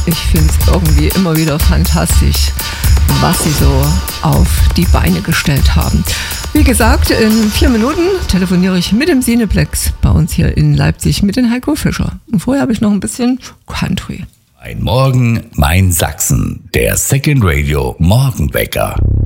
Ich finde es irgendwie immer wieder fantastisch, was sie so auf die Beine gestellt haben. Wie gesagt, in 4 Minuten telefoniere ich mit dem Cineplex bei uns hier in Leipzig mit den Heiko Fischer. Und vorher habe ich noch ein bisschen Country. Ein Morgen, mein Sachsen, der Second Radio Morgenwecker.